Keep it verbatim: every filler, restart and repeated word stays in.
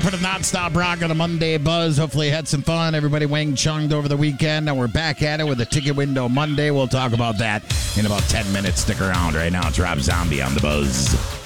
For the Nonstop Rock on the Monday Buzz. Hopefully you had some fun. Everybody Wang Chunged over the weekend. And we're back at it with a Ticket Window Monday. We'll talk about that in about ten minutes. Stick around. Right now, it's Rob Zombie on the Buzz.